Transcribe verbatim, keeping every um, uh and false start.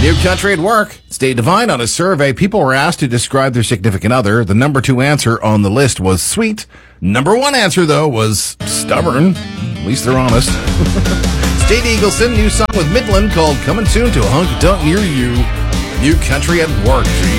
New Country at Work. Stay divine. On a survey, people were asked to describe their significant other. The number two answer on the list was sweet. Number one answer, though, was stubborn. At least they're honest. State Eagleson, new song with Midland called Coming Soon to a Honky Tonk Near You. New Country at Work.